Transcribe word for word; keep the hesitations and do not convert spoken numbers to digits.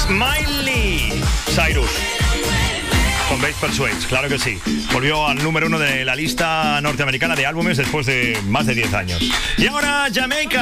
Miley Cyrus con Bass Persuades, claro que sí. Volvió al número uno de la lista norteamericana de álbumes después de más de diez años. Y ahora Jamaica.